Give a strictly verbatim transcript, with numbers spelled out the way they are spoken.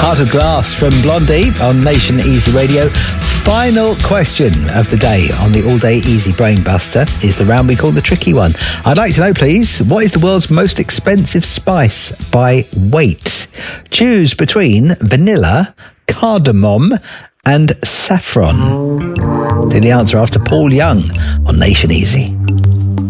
Heart of Glass from Blondie on Nation Easy Radio. Final question of the day on the all-day easy brain buster is the round we call the tricky one. I'd like to know, please, what is the world's most expensive spice by weight? Choose between vanilla, cardamom and saffron. Do the answer after Paul Young on Nation Easy.